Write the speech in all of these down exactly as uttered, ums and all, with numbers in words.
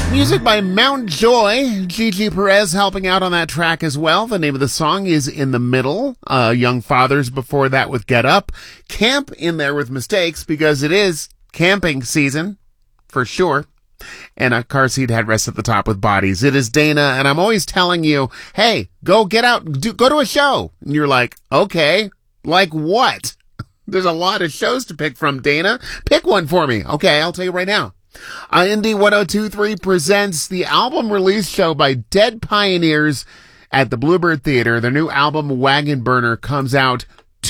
Music by Mount Joy. Gigi Perez helping out on that track as well. The name of the song is In the Middle. Uh, Young Fathers before that with Get Up. Camp in there with Mistakes because it is camping season for sure. And a car seat headrest at the top with Bodies. It is Dana, and I'm always telling you, hey, go get out, do, go to a show. And you're like, okay, like what? There's a lot of shows to pick from, Dana. Pick one for me. Okay, I'll tell you right now. Uh, Indie one oh two point three presents the album release show by Dead Pioneers at the Bluebird Theater. Their new album, Wagon Burner, comes out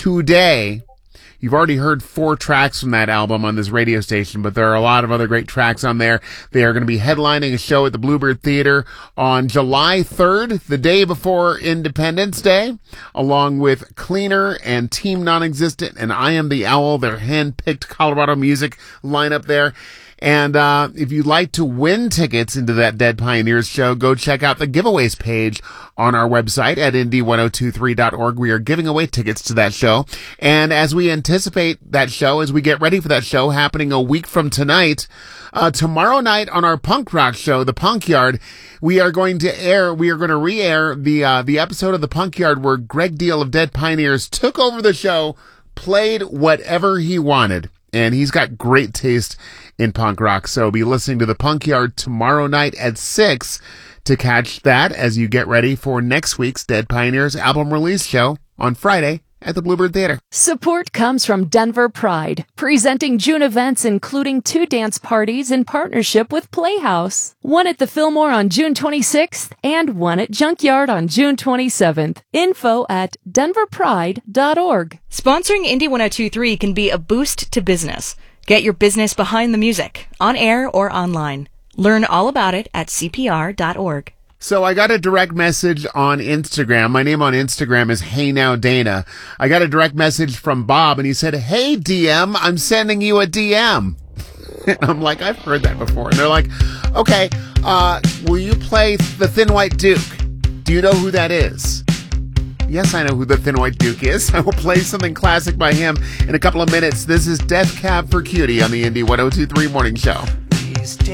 today. You've already heard four tracks from that album on this radio station, but there are a lot of other great tracks on there. They are going to be headlining a show at the Bluebird Theater on July third, the day before Independence Day, along with Cleaner and Team Non-Existent and I Am the Owl, their hand-picked Colorado music lineup there. And uh if you'd like to win tickets into that Dead Pioneers show, go check out the giveaways page on our website at indie ten twenty-three dot org. We are giving away tickets to that show. And as we anticipate that show, as we get ready for that show happening a week from tonight, uh tomorrow night on our punk rock show, The Punk Yard, we are going to air, we are going to re-air the uh the episode of The Punk Yard where Greg Deal of Dead Pioneers took over the show, played whatever he wanted. And he's got great taste in punk rock. So be listening to the Punk Yard tomorrow night at six to catch that as you get ready for next week's Dead Pioneers album release show on Friday at the Bluebird Theater. Support comes from Denver Pride, presenting June events including two dance parties in partnership with Playhouse. One at the Fillmore on June twenty-sixth and one at Junkyard on June twenty-seventh. Info at denver pride dot org. Sponsoring Indie ten twenty-three can be a boost to business. Get your business behind the music, on air or online. Learn all about it at c p r dot org. So I got a direct message on Instagram. My name on Instagram is Hey Now Dana. I got a direct message from Bob and he said, hey D M, I'm sending you a D M. And I'm like, I've heard that before. And they're like, okay, uh, will you play The Thin White Duke? Do you know who that is? Yes, I know who The Thin White Duke is. I will play something classic by him in a couple of minutes. This is Death Cab for Cutie on the Indie ten twenty-three Morning Show.